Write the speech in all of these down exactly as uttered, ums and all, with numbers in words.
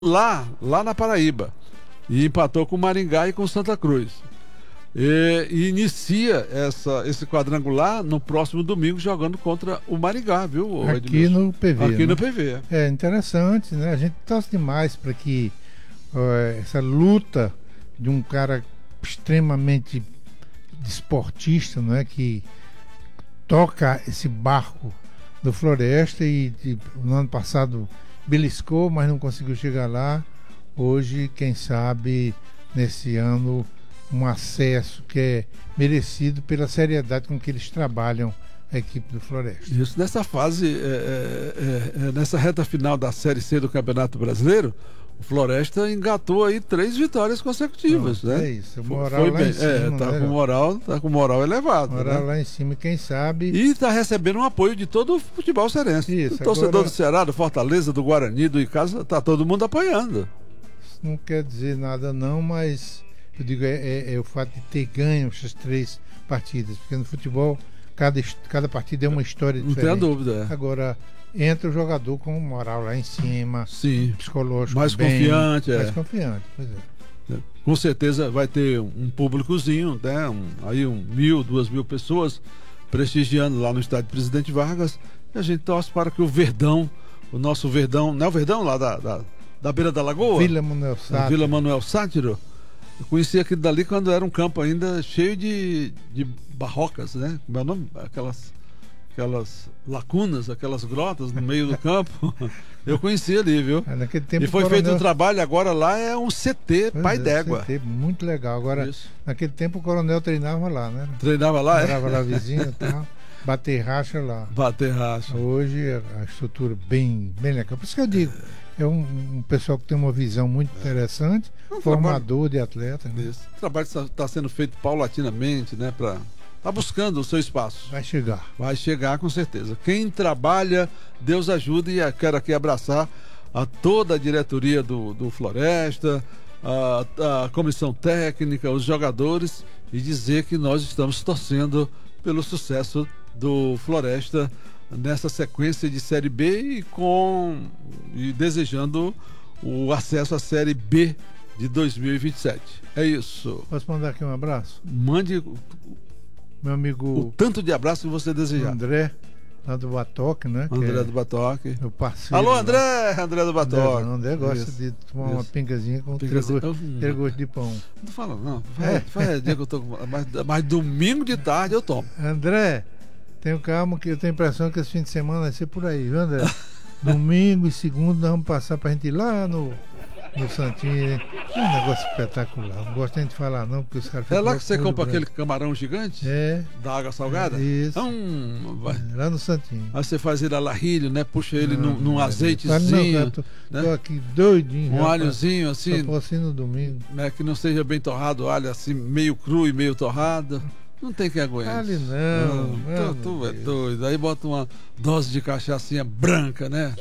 lá, lá na Paraíba, e empatou com o Maringá e com o Santa Cruz. E, e inicia essa, esse quadrangular no próximo domingo jogando contra o Maringá, viu? Aqui no P V. Aqui né? no P V. É interessante, né? A gente torce demais para que uh, essa luta de um cara extremamente desportista, não é? Que toca esse barco do Floresta e, e no ano passado beliscou, mas não conseguiu chegar lá. Hoje, quem sabe, nesse ano, um acesso que é merecido pela seriedade com que eles trabalham a equipe do Floresta. Isso, nessa fase, é, é, é, nessa reta final da Série C do Campeonato Brasileiro, o Floresta engatou aí três vitórias consecutivas, Não, né? É isso, o moral Foi lá bem, em cima. é, tá né, com moral, tá com moral elevado. moral né? lá em cima, quem sabe. E está recebendo um apoio de todo o futebol cearense. Isso, o torcedor agora... do Ceará, do Fortaleza, do Guarani, do Icasa, tá todo mundo apoiando. Isso não quer dizer nada não, mas eu digo, é, é, é o fato de ter ganho essas três partidas, porque no futebol cada, cada partida é uma história diferente. Não tem dúvida. É. Agora, entra o jogador com moral lá em cima, Sim. psicológico mais bem, confiante. mais é. confiante, pois é. Com certeza vai ter um públicozinho, né? um, aí um mil, duas mil pessoas prestigiando lá no estádio Presidente Vargas. E a gente torce para que o Verdão, o nosso Verdão, não é o Verdão lá da, da, da beira da Lagoa? Vila Manuel Sátiro. Vila Manuel Sátiro. Eu conheci aquilo dali quando era um campo ainda cheio de, de barrocas, né? Como é o nome? Aquelas, aquelas lacunas, aquelas grotas no meio do campo. Eu conheci ali, viu? É, naquele tempo e foi Coronel... feito um trabalho, agora lá é um C T, pois pai é, d'égua. C T, muito legal. Agora, Isso. naquele tempo o Coronel treinava lá, né? Treinava lá? Morava lá vizinho e tal. Bater racha lá. Bater racha. Hoje a estrutura bem, bem legal. Por isso que eu digo, é um, um pessoal que tem uma visão muito interessante, é um formador trabalho... de atleta. Né? Isso. O trabalho está sendo feito paulatinamente, né? Pra... Está buscando o seu espaço. Vai chegar. Vai chegar com certeza. Quem trabalha, Deus ajude. E quero aqui abraçar a toda a diretoria do, do Floresta, a, a comissão técnica, os jogadores, e dizer que nós estamos torcendo pelo sucesso do Floresta nessa sequência de Série B e, com, e desejando o acesso à Série B de dois mil e vinte e sete. É isso. Posso mandar aqui um abraço? Mande meu amigo o tanto de abraço que você desejar. André, lá do Batoque, né? André é do Batoque. Meu parceiro. Alô, André! Né? André do Batoque. André, André gosta isso, de tomar isso. uma pingazinha com ter gosto, ter gosto de pão. Não fala, não. Faz, é. faz dia que eu tô com. Mas, mas domingo de tarde eu tomo. André, tenho calma que eu tenho a impressão que esse fim de semana vai ser por aí, viu, André? Domingo e segundo nós vamos passar pra gente ir lá no. No Santinho, é um negócio espetacular. Não gosto nem de falar, não, porque os caras. É lá que você compra aquele camarão gigante? É. Da água salgada? É isso. Então, vai. É, lá no Santinho. Aí você faz ele a larrilho, né? Puxa ele não, num, num não, azeitezinho. Não, tô, né? tô aqui doidinho. Um alhozinho pra, assim. Só posso ir no domingo. Né? Que não seja bem torrado, alho assim, meio cru e meio torrado. Não tem quem aguente. Ali não. não tu, tu é doido. Aí bota uma dose de cachaçinha branca, né?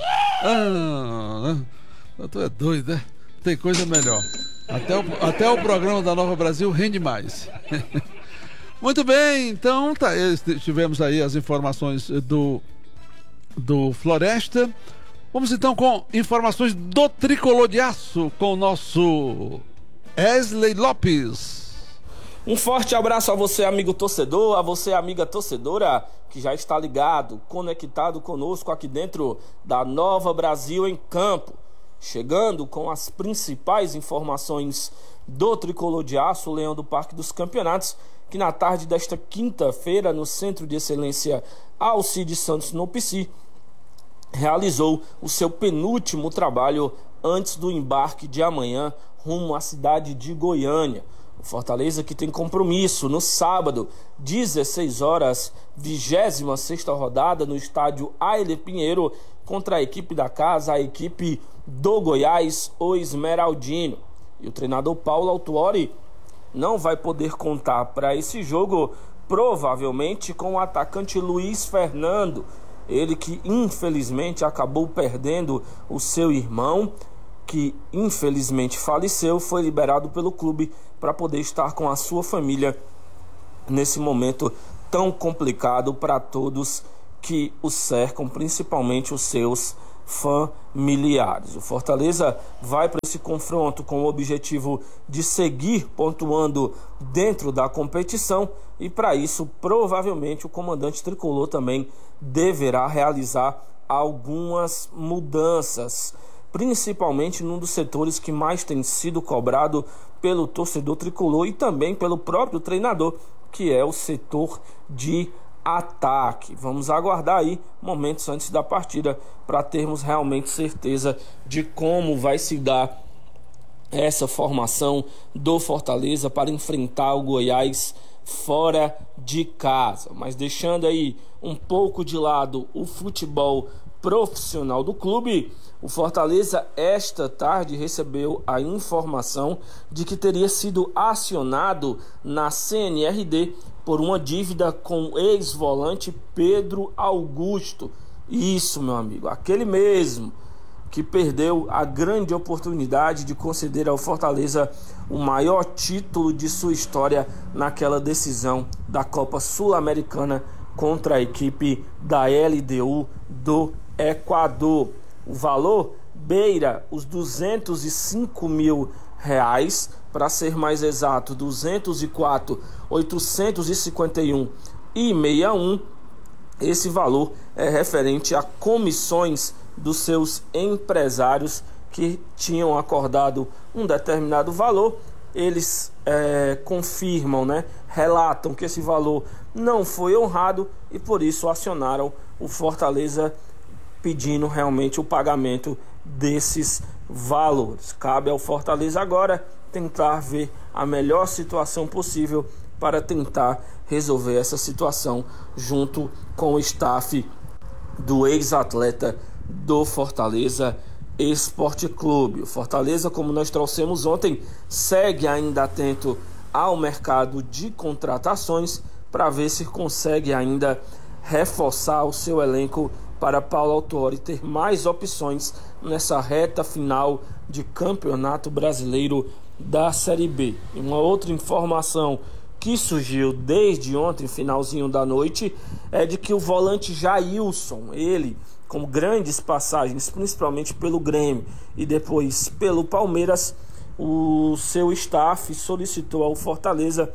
Ah, tu é doido, né? Tem coisa melhor. Até o, até o programa da Nova Brasil rende mais. Muito bem, então tá, tivemos aí as informações do, do Floresta. Vamos então com informações do Tricolor de Aço com o nosso Wesley Lopes. Um forte abraço a você, amigo torcedor, a você, amiga torcedora, que já está ligado, conectado conosco aqui dentro da Nova Brasil em Campo. Chegando com as principais informações do Tricolor de Aço, o Leão do Parque dos Campeonatos, que na tarde desta quinta-feira, no Centro de Excelência Alcides Santos, no P C, realizou o seu penúltimo trabalho antes do embarque de amanhã rumo à cidade de Goiânia. O Fortaleza, que tem compromisso no sábado, dezesseis horas, vigésima sexta rodada no estádio Aile Pinheiro, contra a equipe da casa, a equipe do Goiás, o Esmeraldino. E o treinador Paulo Autuori não vai poder contar para esse jogo, provavelmente com o atacante Luiz Fernando. Ele que infelizmente acabou perdendo o seu irmão, que infelizmente faleceu, foi liberado pelo clube para poder estar com a sua família nesse momento tão complicado para todos que o cercam, principalmente os seus familiares. O Fortaleza vai para esse confronto com o objetivo de seguir pontuando dentro da competição e, para isso, provavelmente o comandante tricolor também deverá realizar algumas mudanças, principalmente num dos setores que mais tem sido cobrado pelo torcedor tricolor e também pelo próprio treinador, que é o setor de ataque. Vamos aguardar aí momentos antes da partida para termos realmente certeza de como vai se dar essa formação do Fortaleza para enfrentar o Goiás fora de casa. Mas deixando aí um pouco de lado o futebol profissional do clube, o Fortaleza esta tarde recebeu a informação de que teria sido acionado na C N R D por uma dívida com o ex-volante Pedro Augusto. Isso, meu amigo, aquele mesmo que perdeu a grande oportunidade de conceder ao Fortaleza o maior título de sua história naquela decisão da Copa Sul-Americana contra a equipe da L D U do Equador. O valor beira os duzentos e cinco mil reais, para ser mais exato, duzentos e quatro mil oitocentos e cinquenta e um reais e sessenta e um centavos. Esse valor é referente a comissões dos seus empresários que tinham acordado um determinado valor. Eles é, confirmam, né, relatam que esse valor não foi honrado e por isso acionaram o Fortaleza pedindo realmente o pagamento desses valores. Cabe ao Fortaleza agora tentar ver a melhor situação possível para tentar resolver essa situação junto com o staff do ex-atleta do Fortaleza Esporte Clube. O Fortaleza, como nós trouxemos ontem, segue ainda atento ao mercado de contratações para ver se consegue ainda reforçar o seu elenco para Paulo Autuori ter mais opções nessa reta final de Campeonato Brasileiro da Série B. E uma outra informação que surgiu desde ontem, finalzinho da noite, é de que o volante Jailson, ele com grandes passagens, principalmente pelo Grêmio e depois pelo Palmeiras, o seu staff solicitou ao Fortaleza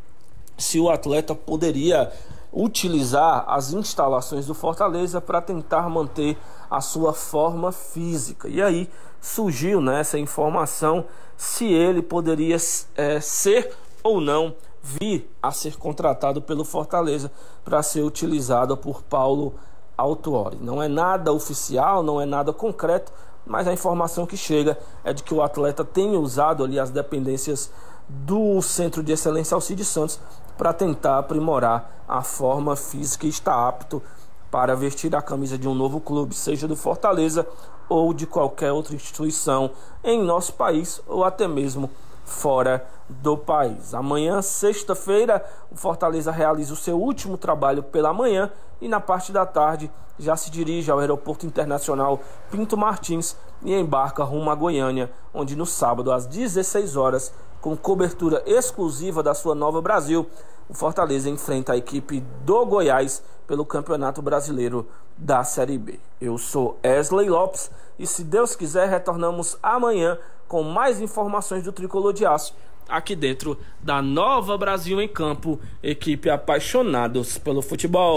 se o atleta poderia utilizar as instalações do Fortaleza para tentar manter a sua forma física. E aí surgiu, né, essa informação se ele poderia é, ser ou não vir a ser contratado pelo Fortaleza para ser utilizado por Paulo Autuori. Não é nada oficial, não é nada concreto, mas a informação que chega é de que o atleta tem usado ali as dependências do Centro de Excelência Alcides Santos para tentar aprimorar a forma física e está apto para vestir a camisa de um novo clube, seja do Fortaleza ou de qualquer outra instituição em nosso país ou até mesmo fora do país. Amanhã, sexta-feira, o Fortaleza realiza o seu último trabalho pela manhã e na parte da tarde já se dirige ao Aeroporto Internacional Pinto Martins e embarca rumo a Goiânia, onde no sábado às dezesseis horas, com cobertura exclusiva da sua Nova Brasil, o Fortaleza enfrenta a equipe do Goiás pelo Campeonato Brasileiro da Série B. Eu sou Wesley Lopes e, se Deus quiser, retornamos amanhã com mais informações do Tricolor de Aço aqui dentro da Nova Brasil em Campo, equipe apaixonados pelo futebol.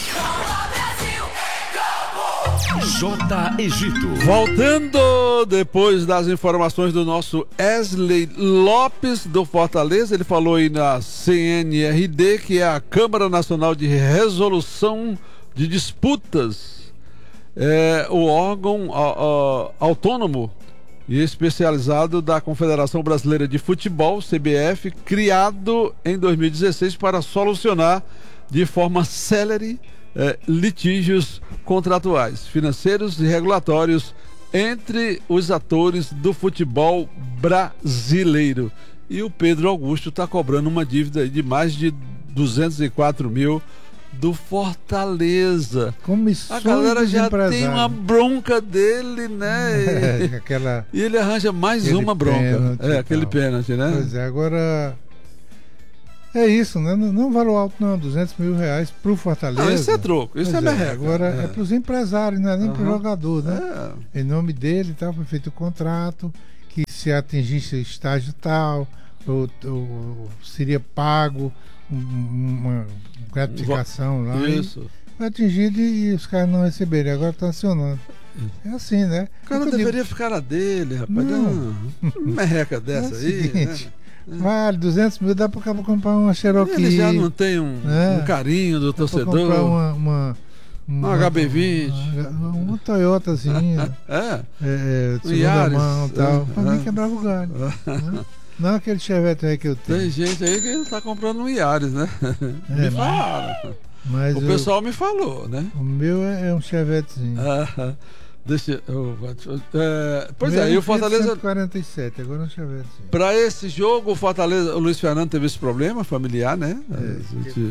J. Egito. Voltando depois das informações do nosso Wesley Lopes do Fortaleza, ele falou aí na C N R D, que é a Câmara Nacional de Resolução de Disputas, é o órgão a, a, autônomo e especializado da Confederação Brasileira de Futebol, C B F, criado em dois mil e dezesseis para solucionar de forma célere É, litígios contratuais, financeiros e regulatórios entre os atores do futebol brasileiro. E o Pedro Augusto está cobrando uma dívida de mais de duzentos e quatro mil do Fortaleza. Comissões A galera já empresários. tem uma bronca dele, né? É, aquela, e ele arranja mais uma bronca. pênalti É, aquele tal. pênalti, né? Pois é, agora É isso, né? Não, não valor alto, não. duzentos mil reais pro Fortaleza. Não, isso é troco, isso Pois é é, merreca. Agora é, é pros empresários, não é nem pro Aham. jogador, né? É. Em nome dele e tal, foi feito o contrato, que se atingisse estágio tal, ou, ou seria pago um- uma gratificação lá. e Isso. Foi atingido e os caras não receberam, agora estão acionando. É assim, né? O cara Eu digo, deveria ficar na dele, rapaz. Não. Não. Uma merreca é dessa o aí. seguinte, Né? vale duzentos mil, dá para comprar uma Cherokee. Ele já não tem um, É. um carinho do dá pra torcedor. comprar uma, uma, Um H B vinte. Uma, uma Toyotazinha, É. é, é, de Um segunda Yaris, mão e tal. é, Pra é. mim quebrava o galho. né? Não aquele Chevette aí que eu tenho. Tem gente aí que tá comprando um Yaris, né? É, me falaram. Mas O eu- pessoal me falou, né? o meu é, é um Chevettezinho. Ah, deixa eu. É, pois Meu é, um e o Fiat Fortaleza. cento e quarenta e sete, agora é um Chevettezinho. Para esse jogo, o Fortaleza, o Luiz Fernando teve esse problema familiar, né? É, A gente,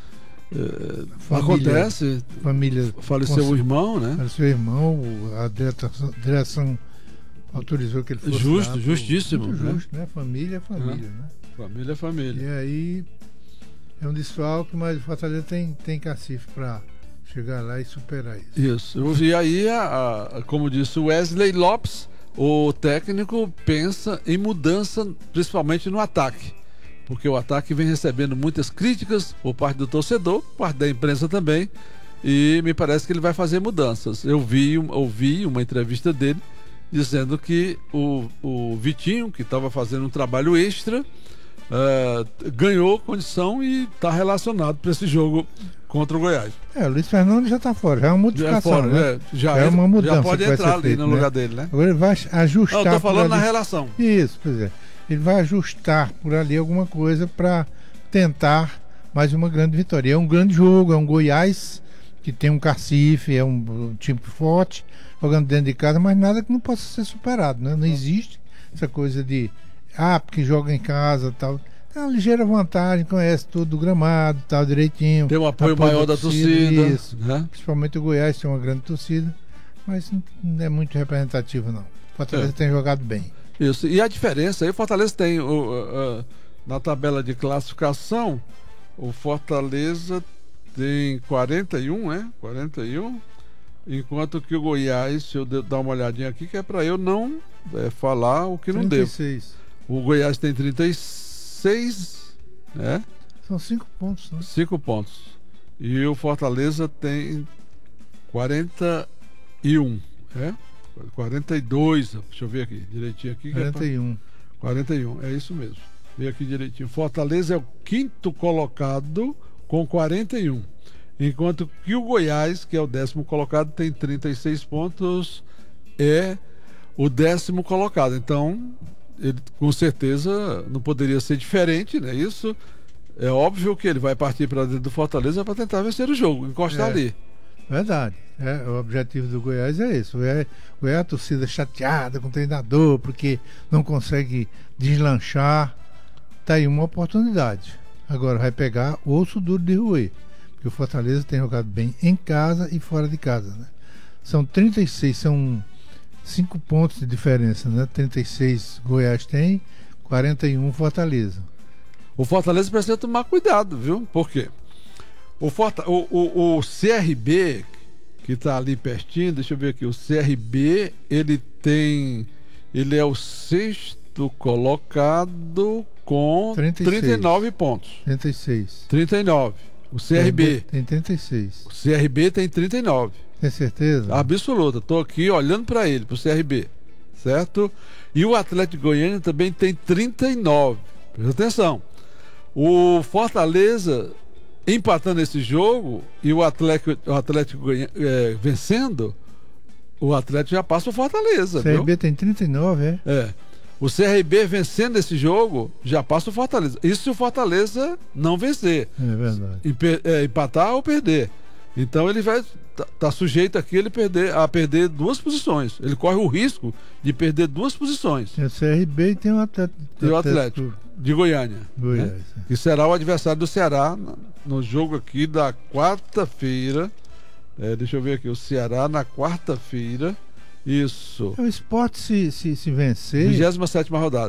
é, Família- acontece, Família. faleceu cons- o irmão, né? Faleceu o irmão, a direção, direção autorizou que ele fosse. Justo, lá pro- justíssimo, muito né? Justo, né? Família é família, né? Família é família. E aí é um desfalque, mas o Fortaleza tem, tem cacife para chegar lá e superar isso. Isso. Eu vi aí, a, a- como disse o Wesley Lopes, o técnico pensa em mudança, principalmente no ataque. Porque o ataque vem recebendo muitas críticas por parte do torcedor, por parte da imprensa também, e me parece que ele vai fazer mudanças. Eu vi, ouvi uma entrevista dele dizendo que o, o Vitinho, que estava fazendo um trabalho extra, eh, ganhou condição e está relacionado para esse jogo contra o Goiás. É, o Luiz Fernando já está fora, já é uma Já, é modificação. fora, né? né? já, É é- uma mudança já pode que vai entrar ser ali feita, no né? lugar dele, né? Agora ele vai ajustar. Não, eu tô por falando na ali- relação. Isso, pois é. Ele vai ajustar por ali alguma coisa para tentar mais uma grande vitória. É um grande jogo, é um Goiás que tem um cacife, é um, um time forte, jogando dentro de casa, mas nada que não possa ser superado, né? Não existe essa coisa de, ah, porque joga em casa tal. Tem uma ligeira vantagem, conhece tudo o gramado, tal, direitinho. Tem um apoio maior da torcida. Isso. Né? Principalmente o Goiás tem uma grande torcida, mas não é muito representativo, não. O Fortaleza É. tem jogado bem. Isso. E a diferença aí, o Fortaleza tem o, uh, uh, na tabela de classificação, o Fortaleza tem quarenta e um, é? quarenta e um. Enquanto que o Goiás, se eu de- dar uma olhadinha aqui, que é para eu não é, falar o que não trinta e devo. seis. O Goiás tem trinta e seis, né? São cinco pontos, né? cinco pontos. E o Fortaleza tem quarenta e um, é? quarenta e dois, deixa eu ver aqui, direitinho aqui. que é pra- quarenta e um. quarenta e um, é isso mesmo. Vê aqui direitinho. Fortaleza é o quinto colocado com quarenta e um. Enquanto que o Goiás, que é o décimo colocado, tem trinta e seis pontos, é o décimo colocado. Então, ele com certeza não poderia ser diferente, né? Isso é óbvio que ele vai partir para dentro do Fortaleza para tentar vencer o jogo, encostar É. ali. Verdade. É, o objetivo do Goiás é esse. O Goiás, o Goiás é a torcida chateada com o treinador porque não consegue deslanchar. Tá aí uma oportunidade. Agora vai pegar o osso duro de roer. Porque o Fortaleza tem jogado bem em casa e fora de casa, né? São trinta e seis, são cinco pontos de diferença, né? trinta e seis Goiás tem, quarenta e um Fortaleza. O Fortaleza precisa tomar cuidado, viu? Por quê? O, Forta, o, o, o C R B, que está ali pertinho, deixa eu ver aqui, o C R B, ele tem, ele é o sexto colocado com trinta e seis. trinta e nove pontos. trinta e seis. trinta e nove. O C R B. Tem trinta e seis. O C R B tem trinta e nove. Tem certeza? Absoluta. Estou aqui olhando para ele, para o C R B. Certo? E o Atlético Goiânia também tem trinta e nove. Presta atenção. O Fortaleza empatando esse jogo e o Atlético, o Atlético Goiânia, é, vencendo, o Atlético já passa o Fortaleza. O C R B viu? tem trinta e nove, é? É. O C R B vencendo esse jogo já passa o Fortaleza. Isso se o Fortaleza não vencer. É verdade. Empe- é, empatar ou perder. Então ele vai tá, tá sujeito aqui ele perder, a perder duas posições. Ele corre o risco de perder duas posições. Tem o C R B e tem o Atlético. E o Atlético de Goiânia, Goiás. né? é. Que será o adversário do Ceará no, no jogo aqui da quarta-feira. É, deixa eu ver aqui, o Ceará na quarta-feira. Isso. O esporte se, se, se vencer, vigésima sétima rodada.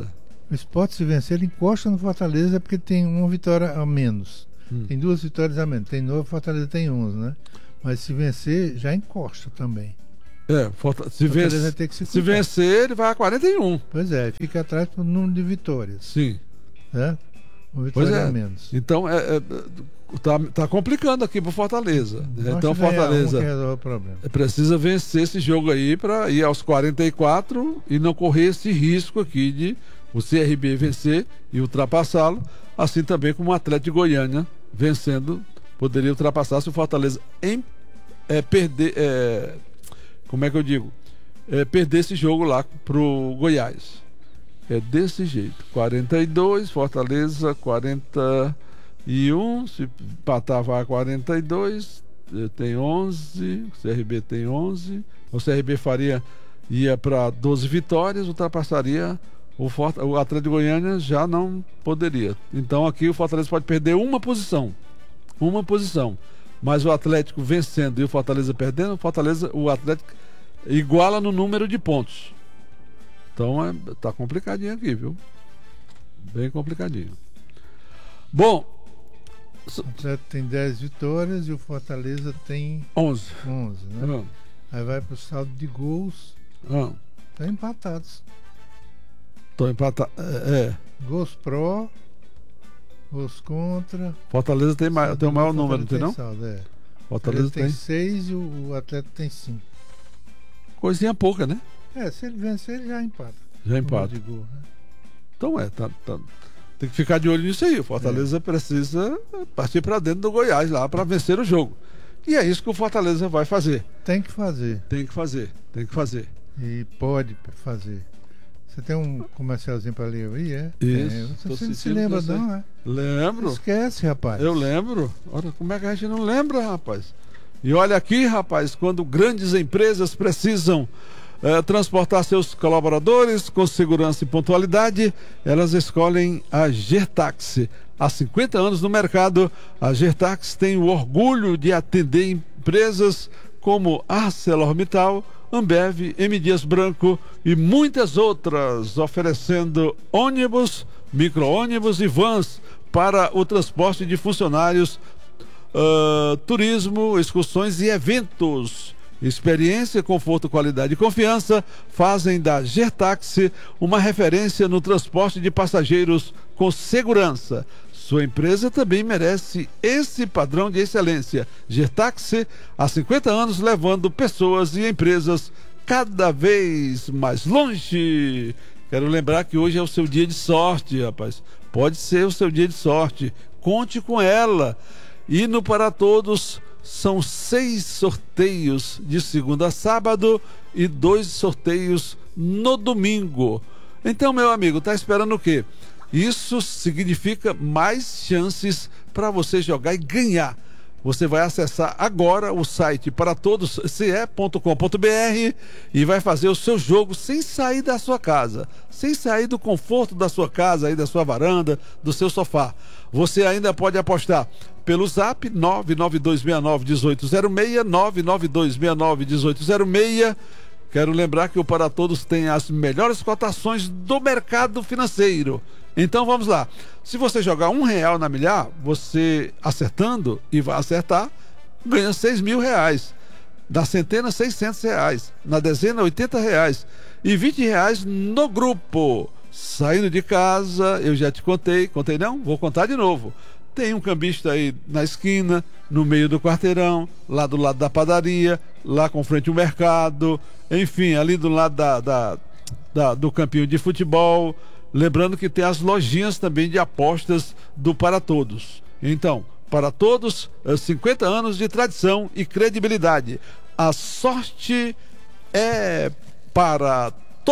O Sport, se vencer, ele encosta no Fortaleza porque tem uma vitória a menos. Hum. Tem duas vitórias a menos. Tem nove, Fortaleza tem onze, né? Mas se vencer, já encosta também. É, Forta- se, Fortaleza vencer, vai ter que se se cuidar. vencer, ele vai a quarenta e um. Pois é, fica atrás do número de vitórias. Sim. Né? Uma Pois vitória é. a menos. Então, é, é, tá, tá complicando aqui pro Fortaleza. Basta Então, ganhar Fortaleza uma que resolve o problema. precisa vencer esse jogo aí para ir aos quarenta e quatro e não correr esse risco aqui de o C R B vencer e ultrapassá-lo, assim também como o Atlético de Goiânia vencendo poderia ultrapassar se o Fortaleza em, é, perder, é, como é que eu digo, é, perder esse jogo lá pro Goiás. É desse jeito, quarenta e dois, Fortaleza quarenta e um, se empatar vai a quarenta e dois, tem onze, o C R B tem onze, o C R B faria, ia para doze vitórias, ultrapassaria o, Forta, o Atlético de Goiânia, já não poderia. Então aqui o Fortaleza pode perder uma posição, uma posição, mas o Atlético vencendo e o Fortaleza perdendo, o Fortaleza, o Atlético iguala no número de pontos. Então é, tá complicadinho aqui, viu? Bem complicadinho. Bom, O Atlético tem dez vitórias e o Fortaleza tem onze. onze, né? Ah, Aí vai pro saldo de gols, ah, tá empatados. tô empatado. É, é. Gols pró, gols contra. Fortaleza tem, mai, tem o maior número, não tem não? Saldo, é. Fortaleza Fortaleza tem tem seis e o, o Atlético tem cinco. coisinha pouca, né? É, se ele vencer, ele já empata. Já Número empata. de gol, né? Então é, tá, tá- tem que ficar de olho nisso aí. O Fortaleza É. precisa partir para dentro do Goiás lá para vencer o jogo. E é isso que o Fortaleza vai fazer. Tem que fazer. Tem que fazer, tem que fazer. E pode fazer. Você tem um comercialzinho para ler aí, é? Isso, É, tô você não se sentindo lembra, que você- não, é? Lembro. Esquece, rapaz. Eu lembro. Olha, como é que a gente não lembra, rapaz? E olha aqui, rapaz, quando grandes empresas precisam eh, transportar seus colaboradores com segurança e pontualidade, elas escolhem a Gertaxi. Há cinquenta anos no mercado, a Gertaxi tem o orgulho de atender empresas como ArcelorMittal, Ambev, M. Dias Branco e muitas outras, oferecendo ônibus, micro-ônibus e vans para o transporte de funcionários, uh, turismo, excursões e eventos. Experiência, conforto, qualidade e confiança fazem da Gertaxi uma referência no transporte de passageiros com segurança. Sua empresa também merece esse padrão de excelência. Gertaxi, há cinquenta anos, levando pessoas e empresas cada vez mais longe. Quero lembrar que hoje é o seu dia de sorte, rapaz. Pode ser o seu dia de sorte. Conte com ela. E no Para Todos são seis sorteios de segunda a sábado e dois sorteios no domingo. Então, meu amigo, tá esperando o quê? Isso significa mais chances para você jogar e ganhar. Você vai acessar agora o site para todos c e ponto com ponto b r e vai fazer o seu jogo sem sair da sua casa, sem sair do conforto da sua casa, aí da sua varanda, do seu sofá. Você ainda pode apostar pelo zap nove nove dois seis nove um oito zero seis, nove nove dois seis nove um oito zero seis. Quero lembrar que o Para Todos tem as melhores cotações do mercado financeiro. Então vamos lá. Se você jogar um real na milhar, você acertando, e vai acertar, ganha seis mil reais. Da centena, seiscentos reais. Na dezena, oitenta reais. E vinte reais no grupo. Saindo de casa, eu já te contei. Contei não? Vou contar de novo. Tem um cambista aí na esquina, no meio do quarteirão, lá do lado da padaria, lá com frente ao mercado, enfim, ali do lado da, da, da, do campinho de futebol. Lembrando que tem as lojinhas também de apostas do Para Todos. Então, Para Todos, cinquenta anos de tradição e credibilidade. A sorte é para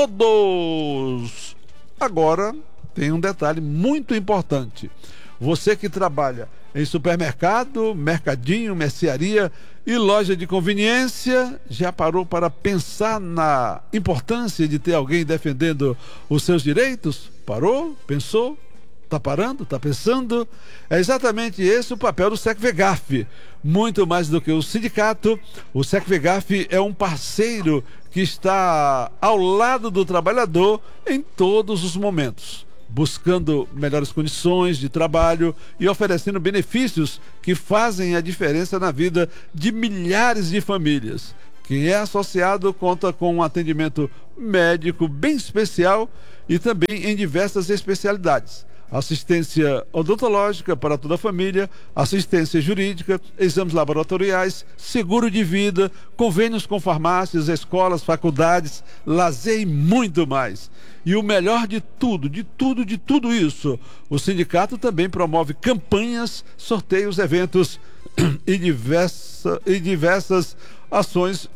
todos. Agora, tem um detalhe muito importante. Você que trabalha em supermercado, mercadinho, mercearia e loja de conveniência, já parou para pensar na importância de ter alguém defendendo os seus direitos? Parou? Pensou? Está parando? Está pensando? É exatamente esse o papel do SecVegaf. Muito mais do que o sindicato, o SecVegaf é um parceiro que está ao lado do trabalhador em todos os momentos. buscando melhores condições de trabalho e oferecendo benefícios que fazem a diferença na vida de milhares de famílias. Quem é associado conta com um atendimento médico bem especial e também em diversas especialidades. Assistência odontológica para toda a família, assistência jurídica, exames laboratoriais, seguro de vida, convênios com farmácias, escolas, faculdades, lazer e muito mais. E o melhor de tudo, de tudo, de tudo isso, o sindicato também promove campanhas, sorteios, eventos e, diversa, e diversas ações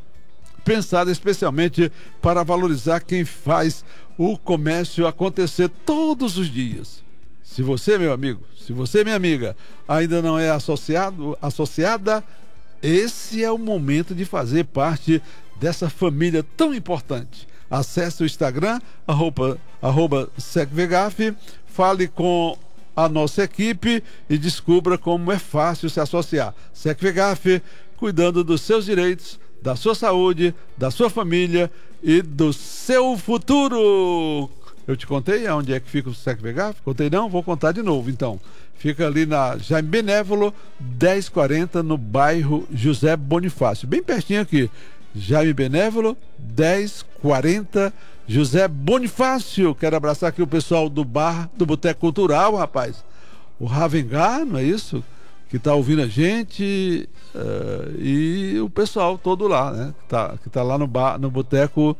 pensadas especialmente para valorizar quem faz o comércio acontecer todos os dias. Se você, meu amigo, se você, minha amiga, ainda não é associado, associada, esse é o momento de fazer parte dessa família tão importante. Acesse o Instagram, arroba, arroba SecVegaf, fale com a nossa equipe e descubra como é fácil se associar. SecVegaf, cuidando dos seus direitos, da sua saúde, da sua família e do seu futuro. Eu te contei aonde é que fica o SecVegaf? Contei não? Vou contar de novo então. Fica ali na Jaime Benévolo, dez quarenta, no bairro José Bonifácio. Bem pertinho aqui. Jaime Benévolo, dez quarenta, José Bonifácio. Quero abraçar aqui o pessoal do bar, do Boteco Cultural, rapaz. O Ravengar, não é isso? Que está ouvindo a gente, uh, e o pessoal todo lá, né? Que está que tá lá no bar, no boteco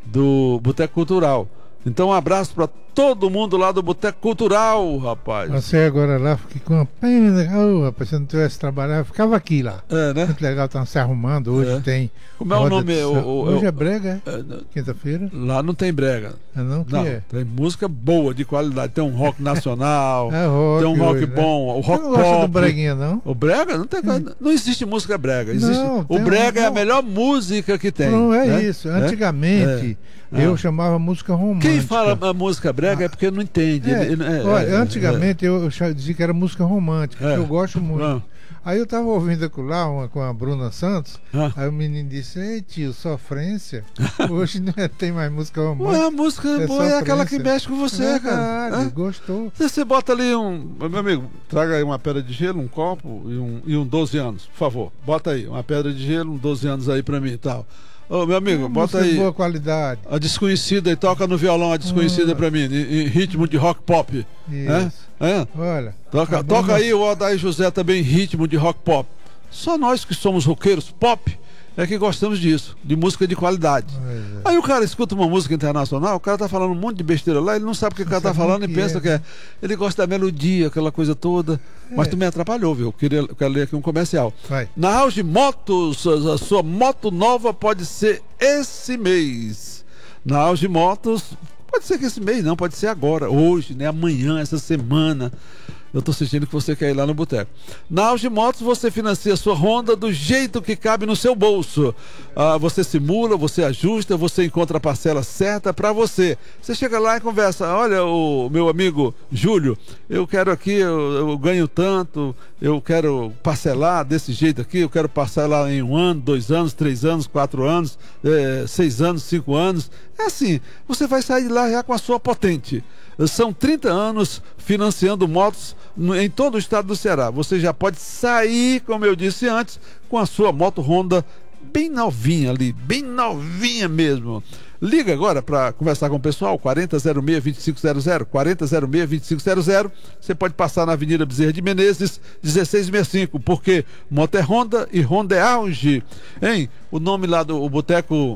do Boteco Cultural. Então um abraço para todo mundo lá do Boteco Cultural, rapaz. Você agora lá, fiquei com uma pena. Oh, rapaz, se eu não tivesse trabalhado, eu ficava aqui lá. É, né? Muito legal, estão se arrumando. Hoje É. tem. Como é o nome? de- O- o- Hoje o- é brega, é? É, Quinta-feira? lá não tem brega. Ah, não? Que Não, é? tem música boa, de qualidade. Tem um rock nacional, É rock tem um rock hoje, né? bom, o Você rock não gosta pop. do breguinha, não? O brega? Não tem coisa- não existe música brega. Existe, Não, o tem um- brega é a não. melhor música que tem. Não é né? isso. É? Antigamente, É. eu Ah. chamava música romântica. Quem fala a música brega é porque não entende. É, Ele- ele- é, olha, é, antigamente eu cha- dizia que era música romântica, É. que eu gosto muito. Ah. Aí eu tava ouvindo aquilo lá uma, com a Bruna Santos, Ah. aí o menino disse: Ei, tio, sofrência. Hoje não é- tem mais música Ué, romântica. a música É boa é aquela que sofrência. mexe com você, É cara. verdade, Hã? gostou. Se você bota ali um. Meu amigo, traga aí uma pedra de gelo, um copo e um, e um doze anos, por favor. Bota aí, uma pedra de gelo, um doze anos aí pra mim e tal. Ô, meu amigo, bota Música de aí boa qualidade. a desconhecida e toca no violão a desconhecida Ah. pra mim, em, em ritmo de rock pop. É? Isso. É? Olha. Toca, a Bruna- toca aí o Odair José também em ritmo de rock pop. Só nós que somos roqueiros pop é que gostamos disso, de música de qualidade. Pois é. Aí o cara escuta uma música internacional, o cara tá falando um monte de besteira lá, ele não sabe o que o cara tá sabe nem falando o e que pensa é. que é. Ele gosta da melodia, aquela coisa toda. Mas tu me atrapalhou, viu? Eu queria, eu quero ler aqui um comercial. Vai. Na Auge Motos, a a sua moto nova pode ser esse mês. Na Auge Motos, pode ser que esse mês não, pode ser agora, hoje, né? Amanhã, essa semana. Eu tô sentindo que você quer ir lá no boteco. Na Auge Motos você financia a sua Honda do jeito que cabe no seu bolso. Ah, você simula, você ajusta, você encontra a parcela certa para você. Você chega lá e conversa: olha, o meu amigo Júlio, eu quero aqui, eu, eu ganho tanto, eu quero parcelar desse jeito aqui, eu quero parcelar em um ano, dois anos, três anos, quatro anos, eh, seis anos, cinco anos. É assim, você vai sair de lá já com a sua potente. São trinta anos financiando motos no- em todo o estado do Ceará. Você já pode sair, como eu disse antes, com a sua moto Honda bem novinha ali, bem novinha mesmo. Liga agora para conversar com o pessoal, quarenta zero seis, vinte e cinco zero zero, quarenta zero seis, vinte e cinco zero zero. Você pode passar na Avenida Bezerra de Menezes, dezesseis sessenta e cinco, porque moto é Honda e Honda é Auge. Hein? O nome lá do o boteco,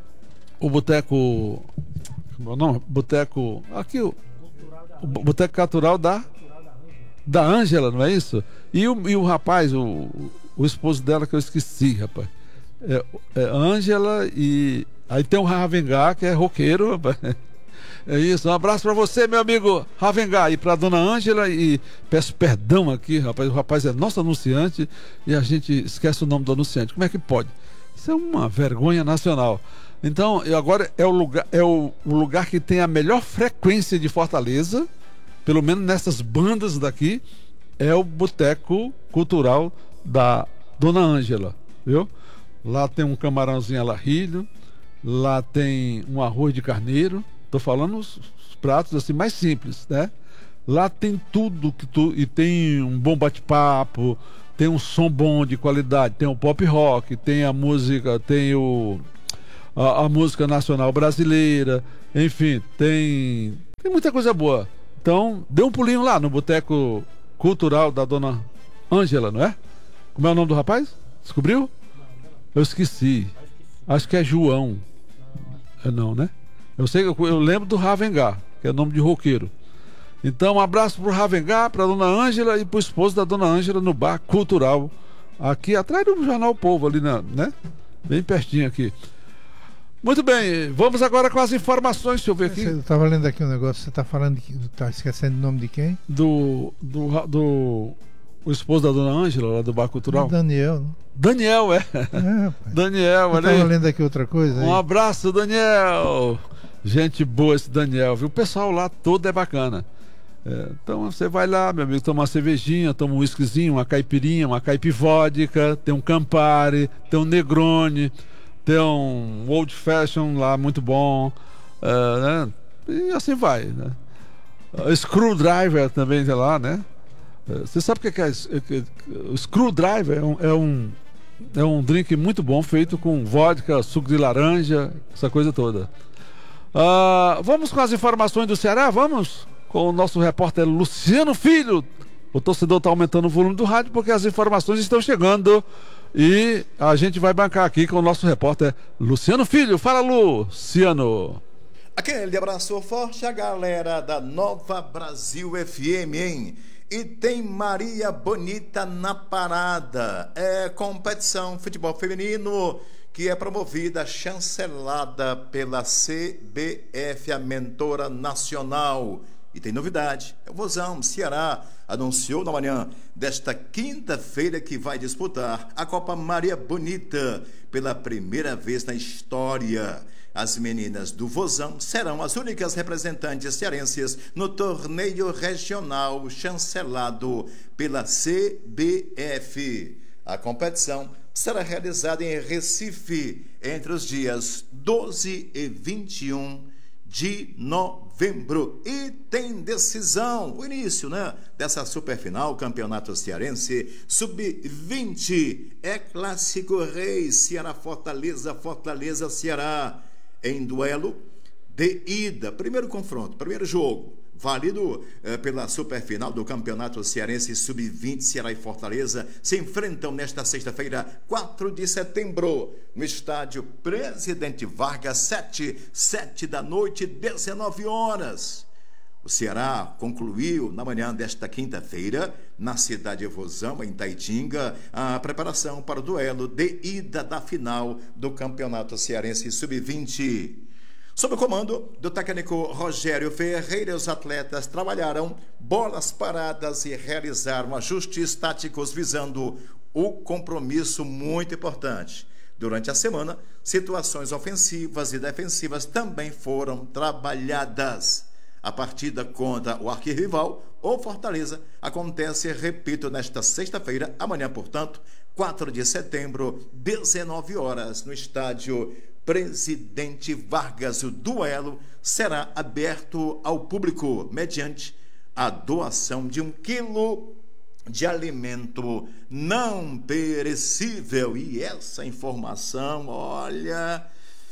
o boteco, como é o nome? Boteco, aqui o, o Boteco Cultural da da Ângela, não é isso? E o, e o rapaz, o, o esposo dela que eu esqueci, rapaz. É, é Ângela e aí tem o Ravengar, que é roqueiro, rapaz. É isso, um abraço pra você, meu amigo Ravengar, e pra dona Ângela, e peço perdão aqui, rapaz, o rapaz é nosso anunciante e a gente esquece o nome do anunciante. Como é que pode? Isso é uma vergonha nacional. Então, e agora é o lugar, é o, o lugar que tem a melhor frequência de Fortaleza, pelo menos nessas bandas daqui, é o Boteco Cultural da dona Ângela, viu? Lá tem um camarãozinho alarrilho, lá tem um arroz de carneiro. Tô falando os pratos assim mais simples, né? Lá tem tudo que tu, e tem um bom bate-papo, tem um som bom de qualidade, tem o pop rock, tem a música, tem o a, a música nacional brasileira, enfim, tem tem muita coisa boa. Então, dê um pulinho lá no Boteco Cultural da Dona Ângela, não é? Como é o nome do rapaz? Descobriu? Eu esqueci. Acho que é João. É não, né? Eu sei que eu, eu lembro do Ravengar, que é nome de roqueiro. Então, um abraço pro Ravengar, pra Dona Ângela e pro esposo da Dona Ângela no Bar Cultural, aqui atrás do Jornal Povo, ali, na, né? Bem pertinho aqui. Muito bem, vamos agora com as informações, deixa eu ver aqui. Eu estava lendo aqui um negócio, você está falando, está esquecendo o nome de quem? Do, do, do o esposo da Dona Ângela, lá do Bar Cultural. Daniel, não? Daniel, é. é Daniel, olha aí. Eu estava lendo aqui outra coisa. Um aí. abraço, Daniel. Gente boa esse Daniel, viu? O pessoal lá todo é bacana. É, então você vai lá, meu amigo, toma uma cervejinha, toma um whiskyzinho, uma caipirinha, uma caipivódica, tem um Campari, tem um Negroni, tem um Old Fashion lá muito bom, uh, né? E assim vai, né? Uh, Screwdriver também tem lá, né? Uh, você sabe o que é, é, é o Screwdriver? É um, é, um, é um drink muito bom, feito com vodka, suco de laranja, essa coisa toda. Uh, vamos com as informações do Ceará, vamos? Com o nosso repórter Luciano Filho. O torcedor está aumentando o volume do rádio porque as informações estão chegando e a gente vai bancar aqui com o nosso repórter Luciano Filho. Fala, Luciano. Aquele abraço forte a galera da Nova Brasil F M, hein? E tem Maria Bonita na parada. É competição futebol feminino que é promovida, chancelada pela C B F, a mentora nacional. E tem novidade, o Vozão Ceará anunciou na manhã desta quinta-feira que vai disputar a Copa Maria Bonita pela primeira vez na história. As meninas do Vozão serão as únicas representantes cearenses no torneio regional chancelado pela C B F. A competição será realizada em Recife entre os dias doze e vinte e um de novembro. E tem decisão, o início, né, dessa superfinal, Campeonato Cearense sub vinte. É Clássico Rei, Ceará Fortaleza, Fortaleza Ceará, em duelo de ida. Primeiro confronto, primeiro jogo, válido eh, pela superfinal do Campeonato Cearense sub vinte. Ceará e Fortaleza se enfrentam nesta sexta-feira, quatro de setembro, no estádio Presidente Vargas, sete, sete da noite, dezenove horas. O Ceará concluiu na manhã desta quinta-feira, na cidade de Vozão, em Taitinga, a preparação para o duelo de ida da final do Campeonato Cearense sub vinte. Sob o comando do técnico Rogério Ferreira, os atletas trabalharam bolas paradas e realizaram ajustes táticos visando o compromisso muito importante. Durante a semana, situações ofensivas e defensivas também foram trabalhadas. A partida contra o arquirrival, o Fortaleza, acontece, repito, nesta sexta-feira, amanhã, portanto, quatro de setembro, dezenove horas, no estádio Presidente Vargas. O duelo será aberto ao público mediante a doação de um quilo de alimento não perecível. E essa informação, olha,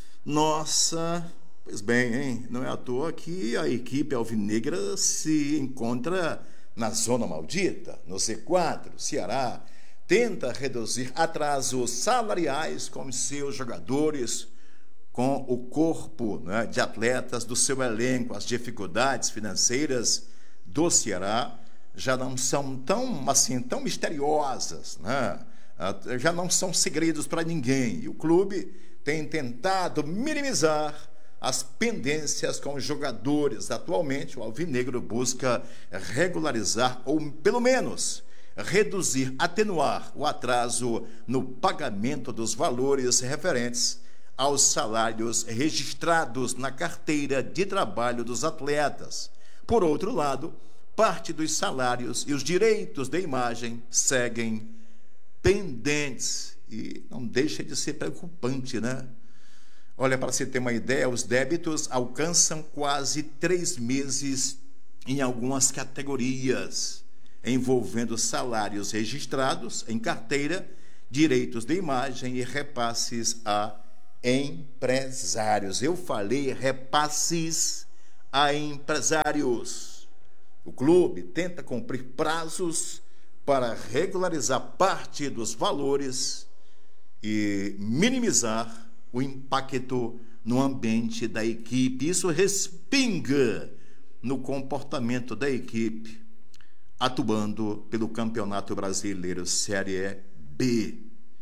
nossa, pois bem, hein? Não é à toa que a equipe alvinegra se encontra na zona maldita, no Z quatro. Ceará tenta reduzir atrasos salariais com seus jogadores, com o corpo, né, de atletas do seu elenco. As dificuldades financeiras do Ceará já não são tão, assim, tão misteriosas, né? Já não são segredos para ninguém. E o clube tem tentado minimizar as pendências com os jogadores. Atualmente, o alvinegro busca regularizar, ou pelo menos reduzir, atenuar o atraso no pagamento dos valores referentes aos salários registrados na carteira de trabalho dos atletas. Por outro lado, parte dos salários e os direitos de imagem seguem pendentes. E não deixa de ser preocupante, né? Olha, para você ter uma ideia, os débitos alcançam quase três meses em algumas categorias, envolvendo salários registrados em carteira, direitos de imagem e repasses a empresários. Eu falei repasses a empresários. O clube tenta cumprir prazos para regularizar parte dos valores e minimizar o impacto no ambiente da equipe. Isso respinga no comportamento da equipe atuando pelo Campeonato Brasileiro Série B.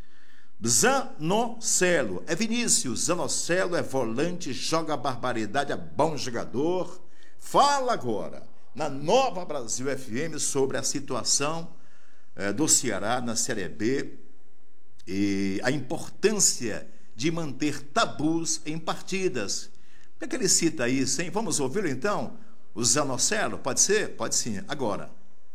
Zanocelo, é Vinícius Zanocelo, é volante, joga barbaridade, é bom jogador. Fala agora na Nova Brasil F M sobre a situação eh, do Ceará na Série B e a importância de manter tabus em partidas. Por que ele cita isso, hein? Vamos ouvi-lo então? O Zanocelo, pode ser? Pode sim, agora.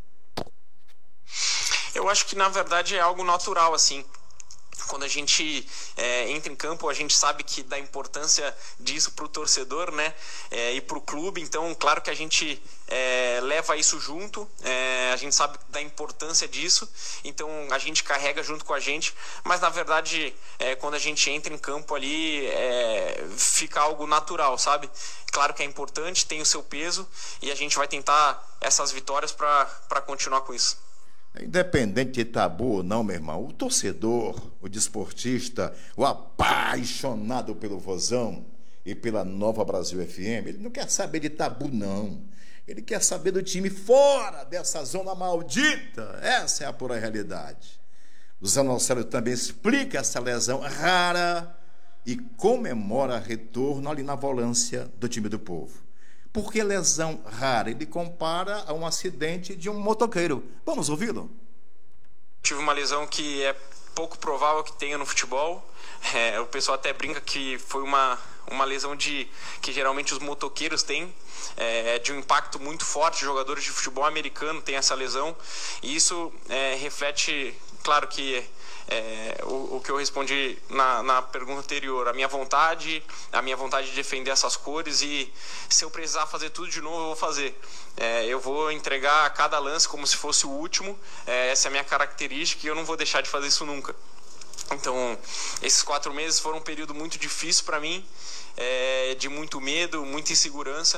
Eu acho que na verdade é algo natural, assim. Quando a gente é, entra em campo, a gente sabe que da importância disso para o torcedor, né? É, e para o clube. Então, claro que a gente é, leva isso junto. É, a gente sabe da importância disso. Então, a gente carrega junto com a gente. Mas, na verdade, é, quando a gente entra em campo ali, é, fica algo natural, sabe? Claro que é importante, tem o seu peso. E a gente vai tentar essas vitórias para continuar com isso. Independente de tabu ou não, meu irmão, o torcedor, o desportista, o apaixonado pelo Vozão e pela Nova Brasil F M, ele não quer saber de tabu, não. Ele quer saber do time fora dessa zona maldita. Essa é a pura realidade. O Zanocelo também explica essa lesão rara e comemora retorno ali na volância do time do povo. Por que lesão rara? Ele compara a um acidente de um motoqueiro. Vamos ouvi-lo? Tive uma lesão que é pouco provável que tenha no futebol. É, o pessoal até brinca que foi uma, uma lesão de, que geralmente os motoqueiros têm. É, de um impacto muito forte. Jogadores de futebol americano têm essa lesão. E isso é, reflete, claro que... É, o, o que eu respondi na, na pergunta anterior, a minha vontade, a minha vontade de defender essas cores, e se eu precisar fazer tudo de novo, eu vou fazer. É, eu vou entregar a cada lance como se fosse o último. É, essa é a minha característica e eu não vou deixar de fazer isso nunca. Então, esses quatro meses foram um período muito difícil para mim, é, de muito medo, muita insegurança.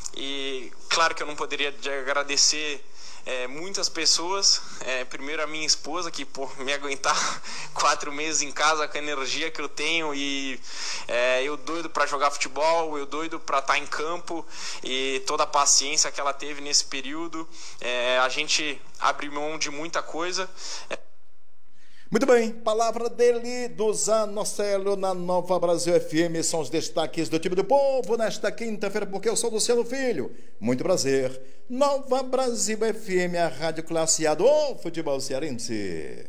E claro que eu não poderia agradecer É, muitas pessoas, é, primeiro a minha esposa, que por me aguentar quatro meses em casa com a energia que eu tenho, e é, eu doido para jogar futebol, eu doido para estar em campo, e toda a paciência que ela teve nesse período. É, a gente abriu mão de muita coisa. É... Muito bem, palavra dele, do Zanocelo na Nova Brasil F M. São os destaques do time do povo nesta quinta-feira, porque eu sou Luciano Filho. Muito prazer. Nova Brasil F M, a rádio classe A do futebol cearense.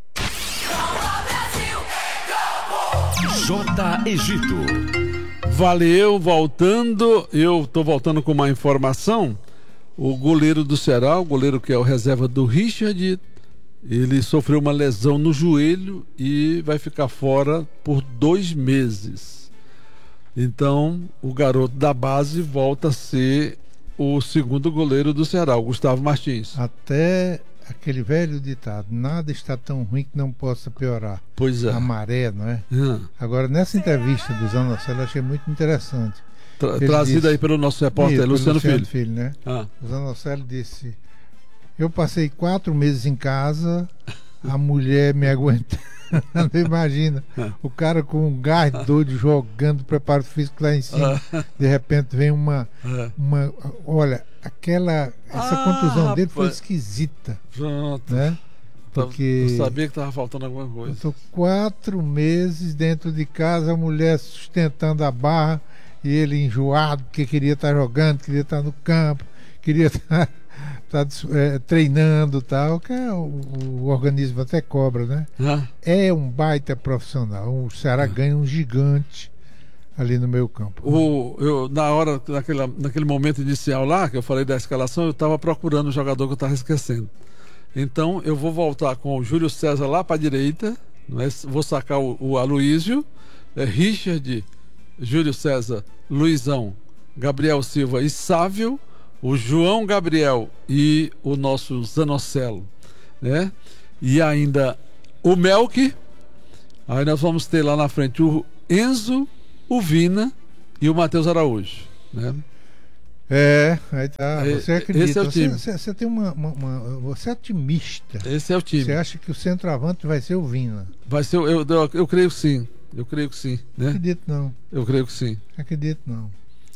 J. Egito. Valeu, voltando. Eu estou voltando com uma informação. O goleiro do Ceará, o goleiro que é o reserva do Richard, ele sofreu uma lesão no joelho e vai ficar fora por dois meses. Então, o garoto da base volta a ser o segundo goleiro do Ceará, o Gustavo Martins. Até aquele velho ditado, nada está tão ruim que não possa piorar. Pois é. A maré, não é? Hum. Agora, nessa entrevista do Zanocelo, eu achei muito interessante. Tra trazida disse, aí pelo nosso repórter isso, Luciano, Luciano Filho. Filho, né? Ah. O Zanocelo disse: eu passei quatro meses em casa, a mulher me aguentando. Imagina, o cara com um gás doido jogando preparo físico lá em cima. De repente vem uma. uma olha, aquela. Essa ah, contusão dele foi esquisita. Pronto. Né? Porque eu sabia que estava faltando alguma coisa. Eu tô quatro meses dentro de casa, a mulher sustentando a barra e ele enjoado, porque queria estar jogando, queria estar no campo, queria estar. Tá, é, treinando e tal, que é, o, o organismo até cobra, né? Ah. É um baita profissional. O Ceará ah. ganha um gigante ali no meio campo. O, eu, na hora, naquele, naquele momento inicial lá, que eu falei da escalação, eu estava procurando o jogador que eu estava esquecendo. Então eu vou voltar com o Júlio César lá para a direita, né? Vou sacar o, o Aloísio, é, Richard Júlio César, Luizão, Gabriel Silva e Sávio, o João Gabriel e o nosso Zanocelo, né? E ainda o Melk. Aí nós vamos ter lá na frente o Enzo, o Vina e o Matheus Araújo, né? É, aí tá. Você É, acredita? esse é o time. Você, você, você tem uma, uma, uma- Você é otimista. Esse é o time. Você acha que o centroavante vai ser o Vina? Vai ser, eu, eu, eu creio que sim. Eu creio que sim, né? Acredito não. Eu creio que sim. Acredito não.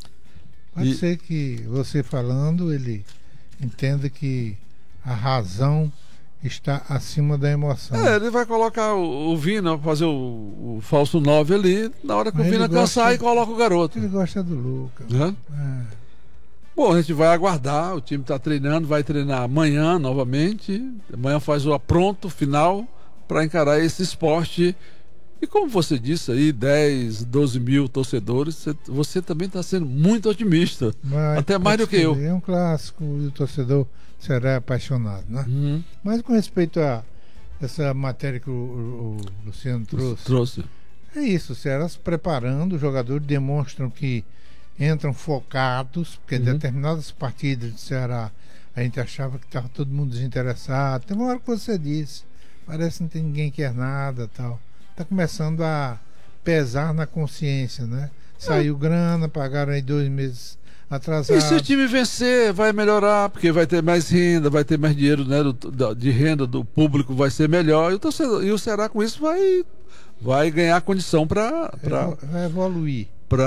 Pode E- ser que você falando, ele entenda que a razão está acima da emoção. É, ele vai colocar o, o Vina, fazer o, o falso nove ali. Na hora que Mas o Vina ele gosta- cansar, e coloca o garoto. Ele gosta do Lucas. Né? É. Bom, a gente vai aguardar. O time está treinando, vai treinar amanhã novamente. Amanhã faz o apronto final para encarar esse esporte. E como você disse aí, dez, doze mil torcedores, você, você também está sendo muito otimista. Mas Até mais do que eu. É um clássico e o torcedor será apaixonado, né? Uhum. Mas com respeito a essa matéria que o, o- o Luciano trouxe, Trouxe. é isso, o Ceará se preparando, os jogadores demonstram que entram focados, porque Uhum. em determinadas partidas do Ceará a gente achava que estava todo mundo desinteressado. Tem uma hora que você disse, parece que não tem ninguém que quer nada tal. Está começando a pesar na consciência, né? Saiu grana, pagaram aí dois meses E atrasados. se o time vencer, vai melhorar, porque vai ter mais renda, vai ter mais dinheiro, né, do- da- de renda do público, vai ser melhor. E o, torcedor, e o Ceará com isso vai, vai ganhar condição para Evo- Vai evoluir.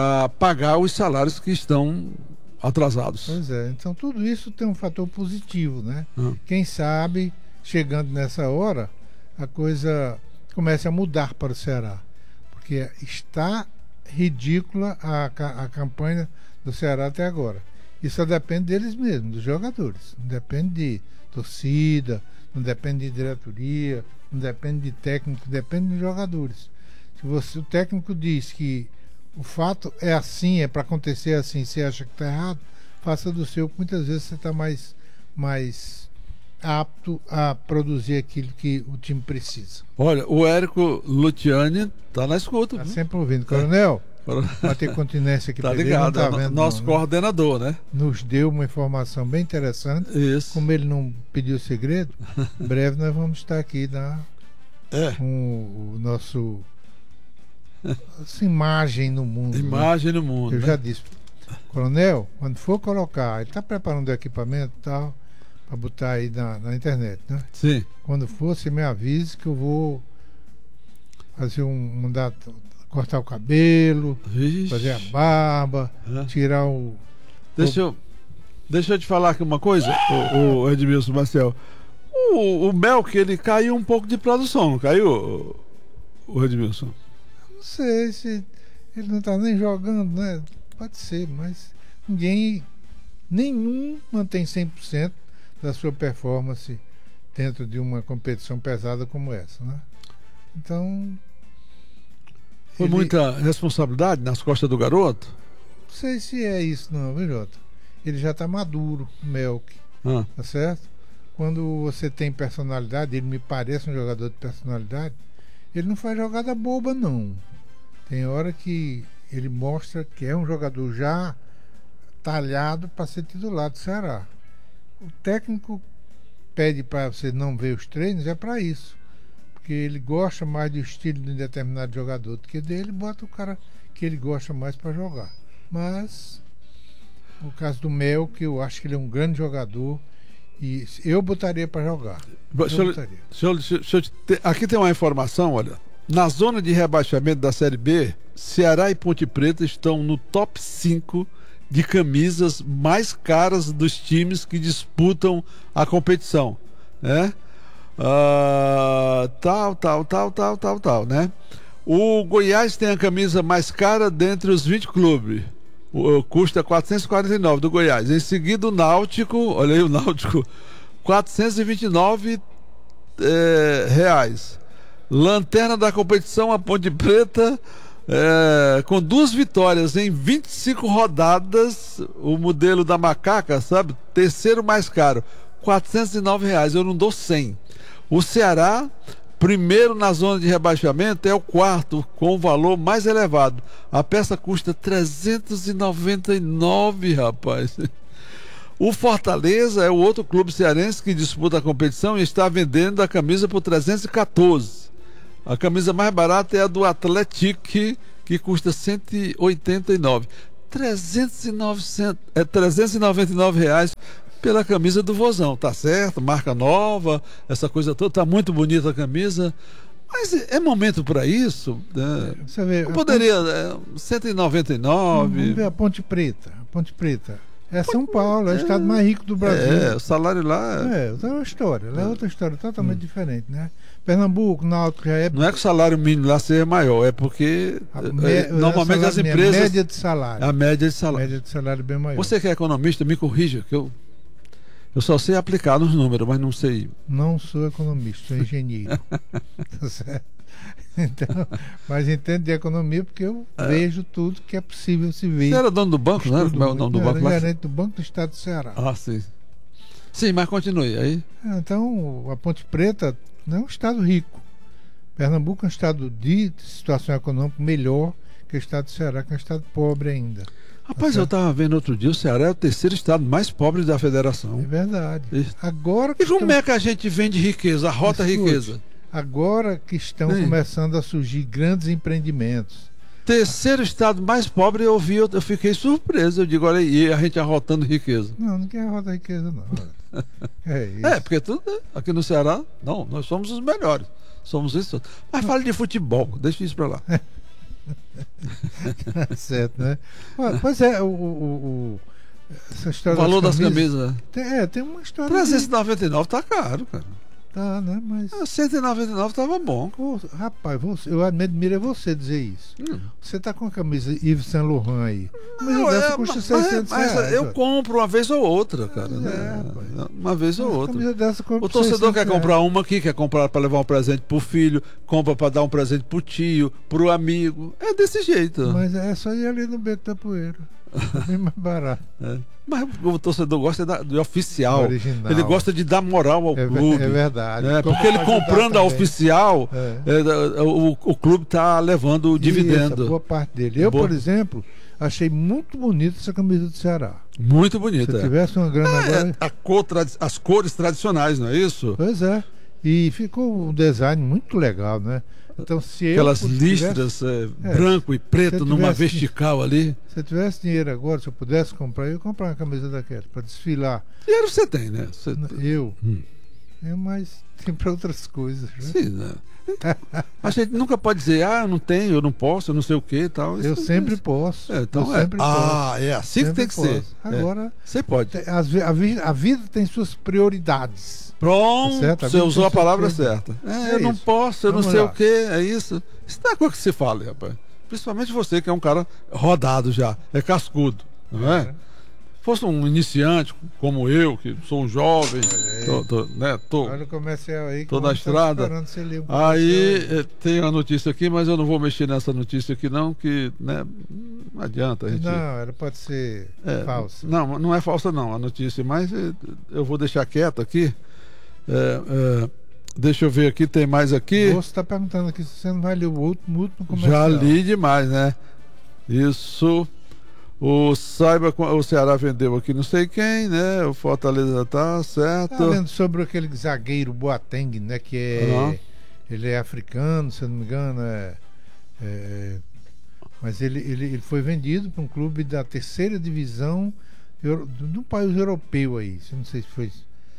pagar os salários que estão atrasados. Pois é, então tudo isso tem um fator positivo, né? Hum. Quem sabe, chegando nessa hora, a coisa comece a mudar para o Ceará. Porque está ridícula a, ca- a campanha do Ceará até agora. Isso só depende deles mesmos, dos jogadores. Não depende de torcida, não depende de diretoria, não depende de técnico, depende dos jogadores. Se você, o técnico diz que o fato é assim, é para acontecer assim, você acha que está errado, faça do seu, que muitas vezes você está mais, mais apto a produzir aquilo que o time precisa. Olha, o Érico Luciani tá na escuta. Está viu? sempre ouvindo. Coronel, vai ter continência aqui Tá pra ele, ele não ligado, tá é no- vendo, nosso não, né? coordenador, né? Nos deu uma informação bem interessante. Isso. Como ele não pediu segredo, em breve nós vamos estar aqui na, É, com o nosso essa imagem no mundo. né? imagem no mundo. Eu né? já disse, coronel, quando for colocar, ele está preparando o equipamento e tal, para botar aí na, na internet, né? Sim. Quando for, você me avise que eu vou fazer um mandar cortar o cabelo, Vixe. fazer a barba, É. tirar o. Deixa eu, deixa eu te falar aqui uma coisa, o, o Edmilson Marcel. O, o Melk, ele caiu um pouco de produção, não caiu, o, o Edmilson? Não sei se ele não está nem jogando, né? Pode ser, mas ninguém, nenhum mantém cem por cento da sua performance dentro de uma competição pesada como essa, né? Então. Foi ele- muita responsabilidade nas costas do garoto? Não sei se é isso, não, viu, Jota? Ele já está maduro, o Melk, Ah, tá certo? Quando você tem personalidade, ele me parece um jogador de personalidade, ele não faz jogada boba, não. Tem hora que ele mostra que é um jogador já talhado para ser titular do Ceará. O técnico pede para você não ver os treinos, é para isso. Porque ele gosta mais do estilo de um determinado jogador do que dele, bota o cara que ele gosta mais para jogar. Mas, no caso do Mel, que eu acho que ele é um grande jogador, e eu botaria para jogar. Eu deixa eu- botaria. deixa eu- deixa eu- deixa eu te ter- aqui tem uma informação, olha. Na zona de rebaixamento da Série B, Ceará e Ponte Preta estão no top cinco de camisas mais caras dos times que disputam a competição, né? Ah, tal, tal, tal, tal, tal, tal, né? O Goiás tem a camisa mais cara dentre os vinte clubes. O, o custa quatrocentos e quarenta e nove do Goiás. Em seguida o Náutico, olha aí o Náutico, quatrocentos e vinte e nove eh, reais. Lanterna da competição, a Ponte Preta, eh, com duas vitórias em vinte e cinco rodadas, o modelo da macaca, sabe? Terceiro mais caro, quatrocentos e nove reais. Eu não dou cem. O Ceará primeiro na zona de rebaixamento é o quarto, com o valor mais elevado. A peça custa trezentos e noventa e nove, rapaz. O Fortaleza é o outro clube cearense que disputa a competição e está vendendo a camisa por trezentos e quatorze. A camisa mais barata é a do Atlético, que custa cento e oitenta e nove. trezentos e noventa e nove reais pela camisa do Vozão, tá certo? Marca nova, essa coisa toda, tá muito bonita a camisa. Mas é momento para isso? Né? Você vê, Não poderia, é, cento e noventa e nove. Vamos ver a Ponte Preta. A Ponte Preta. É São Paulo, é o estado mais rico do Brasil. É, o salário lá é... É, outra história. Lá é outra história totalmente hum. diferente, né? Pernambuco, Náutico já é... Não é que o salário mínimo lá seja maior, é porque me... é, normalmente as empresas... A média de salário. A média de salário. A média de salário é bem maior. Você que é economista, me corrija, que eu, eu só sei aplicar nos números, mas não sei... Não sou economista, sou engenheiro. Tá certo? Então, mas entendo de economia porque eu é. vejo tudo que é possível se ver. Você era dono do banco, né? Como é o nome do banco? Eu era gerente do Banco do Estado do Ceará. Ah, sim. Sim, mas continue aí. Então, a Ponte Preta não é um estado rico. Pernambuco é um estado de situação econômica melhor que o estado do Ceará, que é um estado pobre ainda. Rapaz, tá, eu estava vendo outro dia, o Ceará é o terceiro estado mais pobre da federação. É verdade. E, Agora e como estamos... é que a gente vende riqueza, a rota Escute, riqueza? Agora que estão Sim. começando a surgir grandes empreendimentos. Terceiro estado mais pobre, eu vi, eu, eu fiquei surpreso. Eu digo, olha aí, a gente arrotando riqueza. Não, não quer arrotar riqueza, não. É isso. É, porque tudo aqui no Ceará, não, nós somos os melhores. Somos isso. Mas fale de futebol, deixa isso pra lá. Certo, né? Pois é, o, o, o essa história o valor das camisas. Das camisas tem, é, tem uma história. trezentos e noventa e nove tá caro, cara. Tá, né? Mas. cento e noventa e nove estava bom. Pô, rapaz, você, eu admiro é você dizer isso. Hum. Você tá com a camisa Yves Saint Laurent aí. Mas não, dessa é, custa mas, seiscentos mas, reais. Eu compro uma vez ou outra, cara. É, né? Uma vez ou outra. Dessa, o torcedor quer comprar uma aqui, quer comprar para levar um presente pro filho, compra para dar um presente pro tio, pro amigo. É desse jeito. Mas é só ir ali no Beco da Poeira. É bem mais barato. É. Mas o torcedor gosta da, de oficial. Original. Ele gosta de dar moral ao é, clube. É verdade. É, porque ele comprando a oficial, é. É, o, o clube está levando o dividendo. Isso, boa parte dele. Eu, boa. por exemplo, achei muito bonita essa camisa do Ceará. Muito bonita. Se tivesse uma grana é, agora. A cor, as cores tradicionais, não é isso? Pois é. E ficou um design muito legal, né? Então, se Aquelas eu listras tivesse, é, branco e preto numa vertical ali. Se eu tivesse dinheiro agora, se eu pudesse comprar, eu ia comprar uma camisa daquela para desfilar. Dinheiro você tem, né? Você... Eu. Hum. Eu, mas tem para outras coisas. Né? Sim, né? Então, a gente nunca pode dizer, ah, eu não tenho, eu não posso, eu não sei o que e tal. Eu Isso, sempre isso. posso. É, então eu é. sempre Ah, posso. é assim sempre que tem que posso. ser. Agora, é. Você pode. A, a, a vida tem suas prioridades. Pronto, tá você usou a palavra certa. É, é eu isso. não posso, eu Vamos não sei lá. o que, é isso. Isso não é coisa que se fala, rapaz. Principalmente você, que é um cara rodado já, é cascudo, não é? é. Fosse um iniciante como eu, que sou um jovem, é. tô, tô, né, tô, Olha o comercial aí, que tô na estrada. Um aí é, tem uma notícia aqui, mas eu não vou mexer nessa notícia aqui não, que né, não adianta. A gente... Não, ela pode ser é, falsa. Não, não é falsa não a notícia, mas eu vou deixar quieto aqui. É, é, deixa eu ver aqui, tem mais aqui. Você está perguntando aqui se você não vai ler o último, último comercial. Já li demais, né? Isso. O Saiba, o Ceará vendeu aqui não sei quem, né? O Fortaleza tá certo. Tá vendo sobre aquele zagueiro Boateng, né? Que é. Uhum. Ele é africano, se eu não me engano. É, é, mas ele, ele, ele foi vendido para um clube da terceira divisão de um país europeu aí. Eu não sei se foi.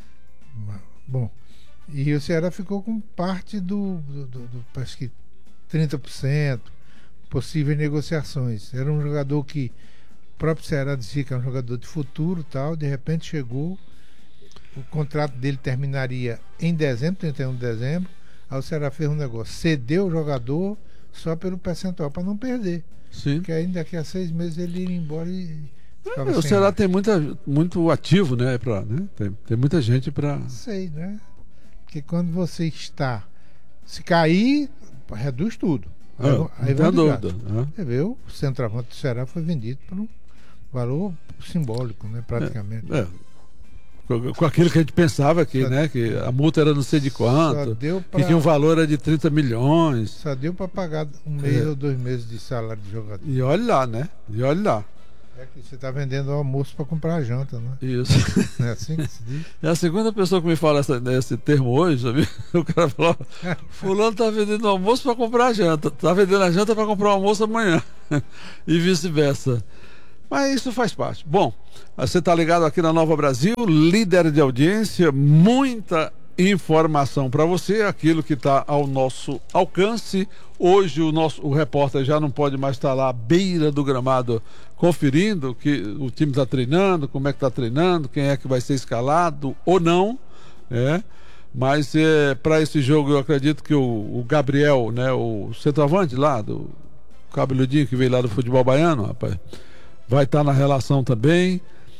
Bom, e o Ceará ficou com parte do, do, do, do acho que trinta por cento, possíveis negociações. Era um jogador que o próprio Ceará dizia que era um jogador de futuro e tal, de repente chegou, o contrato dele terminaria em dezembro, trinta e um de dezembro, aí o Ceará fez um negócio, cedeu o jogador só pelo percentual, para não perder. Sim. Porque aí daqui a seis meses ele iria embora e... É, o Ceará tem muita, muito ativo, né? Pra, né? Tem, tem muita gente para. Sei, né? Porque quando você está. Se cair, reduz tudo. Ah, aí não tem dúvida. Ah. Você vê, o centroavante do Ceará foi vendido por um valor simbólico, né? Praticamente. É, é. com, com aquilo que a gente pensava aqui, né? Que a multa era não sei de quanto, deu pra- que tinha um valor era de trinta milhões. Só deu para pagar um mês É. ou dois meses de salário de jogador. E olha lá, né? E olha lá. É que você está vendendo o almoço para comprar a janta, né? Isso. Não é assim que se diz? É a segunda pessoa que me fala essa, esse termo hoje, sabe? O cara falou: fulano tá vendendo almoço para comprar a janta, tá vendendo a janta para comprar o almoço amanhã. E vice-versa. Mas isso faz parte. Bom, você tá ligado aqui na Nova Brasil, líder de audiência, muita informação para você, aquilo que está ao nosso alcance. Hoje o nosso o repórter já não pode mais estar lá à beira do gramado conferindo que o time está treinando, como é que está treinando, quem é que vai ser escalado ou não, né? Mas é, para esse jogo eu acredito que o, o Gabriel, né, o centroavante lá do cabeludinho que veio lá do futebol baiano, rapaz, vai estar na relação também.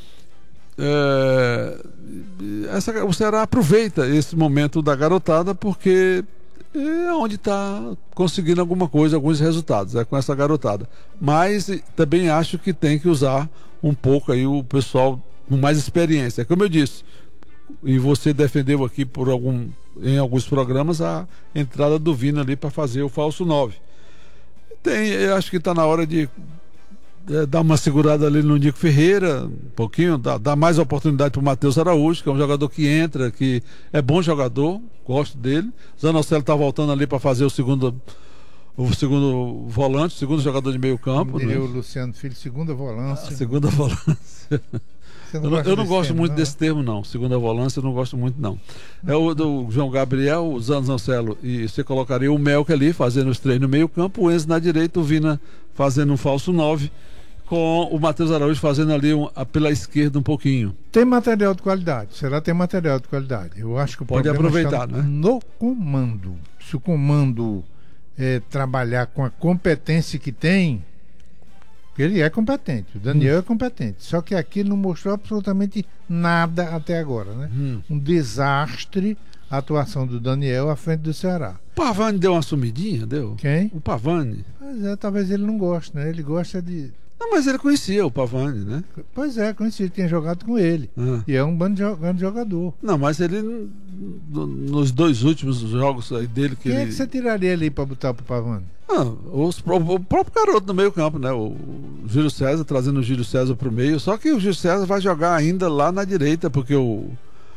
É, essa, o Ceará aproveita esse momento da garotada porque é onde está conseguindo alguma coisa, alguns resultados, é com essa garotada. Mas também acho que tem que usar um pouco aí o pessoal com mais experiência. É como eu disse, e você defendeu aqui por algum, em alguns programas a entrada do Vina ali para fazer o falso nove. Tem, eu acho que está na hora de É, dar uma segurada ali no Nico Ferreira, um pouquinho, dar, dar mais oportunidade para o Matheus Araújo, que é um jogador que entra, que é bom jogador, gosto dele. Zanocelo está voltando ali para fazer o segundo, o segundo volante, o segundo jogador de meio campo. Como diria Né? o Luciano Filho, segunda volância. A segunda volância. Você Eu não, gosta eu não desse gosto termo, muito não, desse termo, não. Segunda volância eu não gosto muito, não. É o do João Gabriel, o Zanocelo, e você colocaria o Melk ali, fazendo os três no meio campo, o Enzo na direita, o Vina fazendo um falso nove, com o Matheus Araújo fazendo ali um, pela esquerda um pouquinho. Tem material de qualidade. Será que tem material de qualidade? Eu acho que o Pode problema aproveitar, está né? no comando. Se o comando é, trabalhar com a competência que tem, ele é competente. O Daniel hum. é competente. Só que aqui ele não mostrou absolutamente nada até agora, né? Hum. Um desastre a atuação do Daniel à frente do Ceará. O Pavani deu uma sumidinha, deu? Quem? O Pavani. Pois é, talvez ele não goste, né? Ele gosta de... Não, mas ele conhecia o Pavani, né? Pois é, conheci, ele tinha jogado com ele. Ah. E é um grande jogador. Não, mas ele, no, nos dois últimos jogos aí dele que Quem ele... é que você tiraria ali para botar pro Pavani? Ah, os, o próprio garoto no meio campo, né? O Júlio César, trazendo o Júlio César pro meio. Só que o Júlio César vai jogar ainda lá na direita, porque o,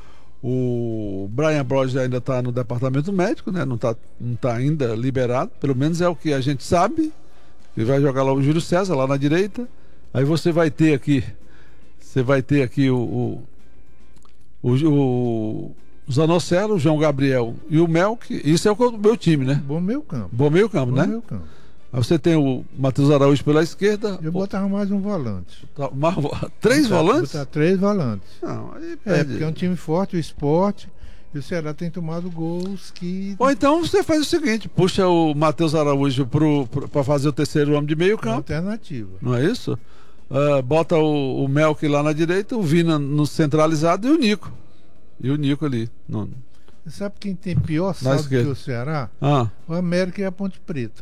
o Brian Borges ainda está no departamento médico, né? Não está não tá ainda liberado. Pelo menos é o que a gente sabe. Ele vai jogar lá o Júlio César, lá na direita. Aí você vai ter aqui, você vai ter aqui o, o, o, o Zanocelo, o João Gabriel e o Melk. Isso é o meu time, né? Bom meio campo. Bom meio campo, Bom né? meio campo. Aí você tem o Matheus Araújo pela esquerda. Eu botava mais um volante. Tá, uma, três botar, volantes? Botar três volantes. Não, aí É, perde. porque é um time forte, o Sport, e o Ceará tem tomado gols que... Ou então você faz o seguinte, puxa o Matheus Araújo para fazer o terceiro homem de meio é uma campo. alternativa. Não é isso? Uh, bota o, o Melk lá na direita, o Vina no centralizado e o Nico. E o Nico ali. No... Você sabe quem tem pior saldo que o Ceará? Ah. O América e a Ponte Preta.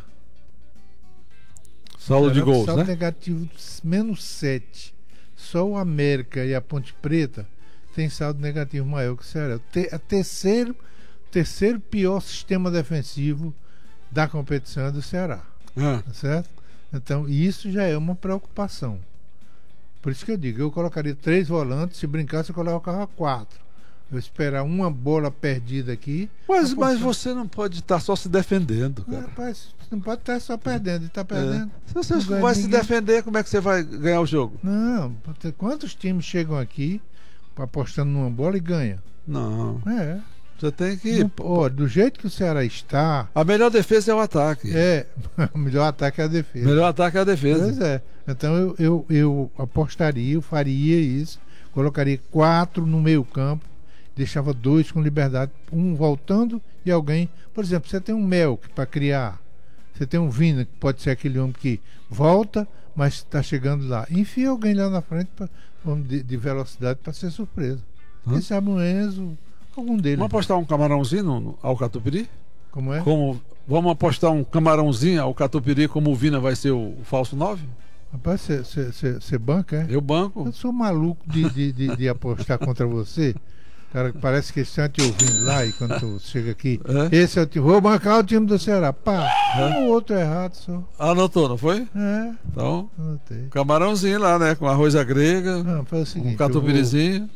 Saldo de gols, saldo né? negativo menos sete. Só o América e a Ponte Preta tem saldo negativo maior que o Ceará. O terceiro, terceiro pior sistema defensivo da competição é do Ceará. Ah. Tá certo? Então, isso já é uma preocupação. Por isso que eu digo, eu colocaria três volantes, se brincasse eu colocava quatro. Eu esperar uma bola perdida aqui. Mas, mas você não pode estar só se defendendo, cara. Rapaz, você não pode estar só perdendo, e está perdendo. É. Se você vai se defender, como é que você vai ganhar o jogo? Não, quantos times chegam aqui apostando numa bola e ganham? Não. É. Você tem que... No, ó, do jeito que o Ceará está... A melhor defesa é o ataque. É, o melhor ataque é a defesa. O melhor ataque é a defesa. Pois é. Então eu, eu, eu apostaria, eu faria isso, colocaria quatro no meio campo, deixava dois com liberdade, um voltando e alguém... Por exemplo, você tem um Melk para criar, você tem um Vina, que pode ser aquele homem que volta, mas está chegando lá. Enfia alguém lá na frente pra, de, de velocidade para ser surpresa. Hum? Quem sabe um Enzo... Algum deles. Vamos apostar um camarãozinho no, no, ao Catupiry? Como é? Como, vamos apostar um camarãozinho ao Catupiry como o Vina vai ser o, o falso nove? Rapaz, você banca, é? Eu banco. Eu sou maluco de, de, de, de apostar contra você. Cara, parece que estão te ouvindo lá e quando tu chega aqui, É? esse é o time, vou bancar o time do Ceará. Pá, um outro errado só. Anotou, não foi? É, Então, anotei. camarãozinho lá, né? Com arroz à grega, Não, faz o seguinte, um eu vou- catupirizinho.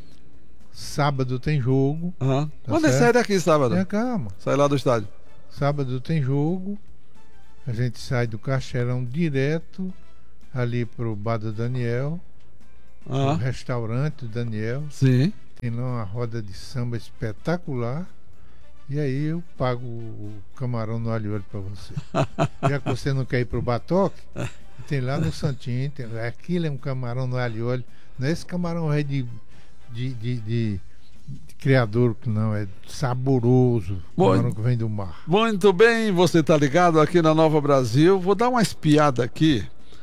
sábado tem jogo. Aham. Tá Quando é certo? sai daqui sábado? Tenha calma. Sai lá do estádio. Sábado tem jogo. A gente sai do Caixerão direto ali pro Bar do Daniel, o Aham. restaurante do Daniel. Sim. Tem lá uma roda de samba espetacular. E aí eu pago o camarão no alho e óleo pra você. Já que você não quer ir pro Batoque, tem lá no Santinho. Tem, aquilo é um camarão no alho e óleo. Não é esse camarão é de, de, de, de, de criador, que não, é saboroso. Bom, Camarão que vem do mar. Muito bem, você tá ligado aqui na Nova Brasil. Vou dar uma espiada aqui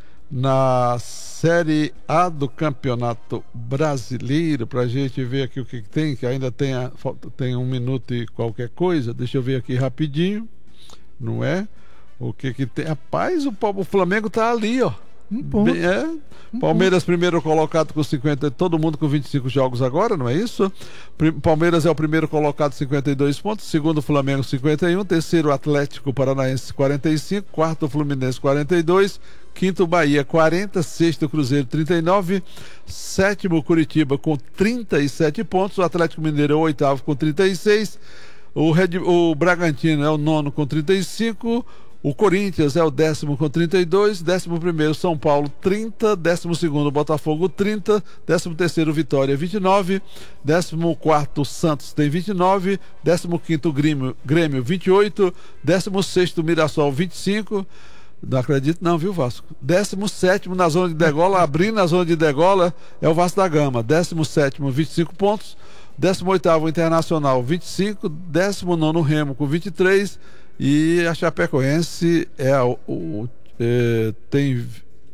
na Série A do Campeonato Brasileiro pra gente ver aqui o que, que tem, que ainda tem, a, falta- tem um minuto e qualquer coisa. Deixa eu ver aqui rapidinho, não é? O que que tem? Rapaz, o, Pa- o Flamengo tá ali, ó. Um ponto. Bem, é. Palmeiras primeiro colocado com cinquenta, todo mundo com vinte e cinco jogos agora, não é isso? Pri- Palmeiras é o primeiro colocado, cinquenta e dois pontos, segundo Flamengo, cinquenta e um, terceiro Atlético Paranaense, quarenta e cinco, quarto Fluminense, quarenta e dois, quinto Bahia, quarenta, sexto Cruzeiro, trinta e nove, sétimo Curitiba com trinta e sete pontos, o Atlético Mineiro é o oitavo com trinta e seis, o, Red, o Bragantino é o nono com trinta e cinco, o Corinthians é o décimo com trinta e dois, décimo primeiro São Paulo trinta, décimo segundo Botafogo trinta, décimo terceiro Vitória vinte e nove, décimo quarto Santos tem vinte e nove, décimo quinto Grêmio, Grêmio vinte e oito, décimo sexto Mirassol vinte e cinco, não acredito não, viu, Vasco? décimo sétimo na zona de degola, abrindo a zona de degola é o Vasco da Gama, décimo sétimo vinte e cinco pontos, décimo oitavo Internacional vinte e cinco, décimo nono Remo com vinte e três, e a Chapecoense é o, o- é, tem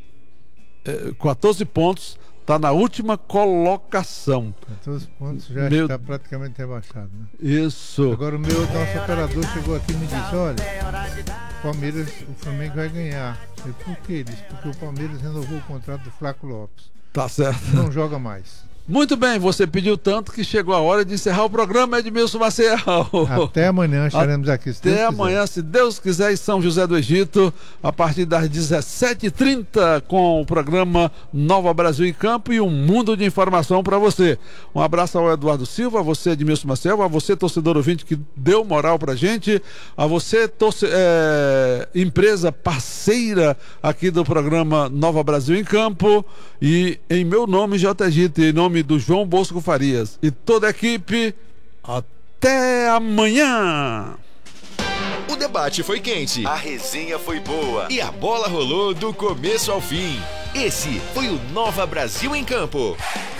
é, quatorze pontos, está na última colocação. quatorze pontos já Meu- está praticamente rebaixado, né? Isso. Agora o meu nosso operador chegou aqui e me disse, olha, Palmeiras, o Flamengo vai ganhar. Eu falei, por quê? Ele disse, porque o Palmeiras renovou o contrato do Flaco Lopes. Tá certo. Não joga mais. Muito bem, você pediu tanto que chegou a hora de encerrar o programa, Edmilson Maciel. Até amanhã estaremos aqui. Se Deus Até quiser. amanhã, se Deus quiser, em São José do Egito, a partir das dezessete e trinta, com o programa Nova Brasil em Campo e um mundo de informação para você. Um abraço ao Eduardo Silva, a você, Edmilson Maciel, a você, torcedor ouvinte, que deu moral pra gente, a você, torce, é, empresa parceira aqui do programa Nova Brasil em Campo, e em meu nome, J. Egito, em nome do João Bosco Farias e toda a equipe, até amanhã! O debate foi quente, a resenha foi boa e a bola rolou do começo ao fim. Esse foi o Nova Brasil em Campo.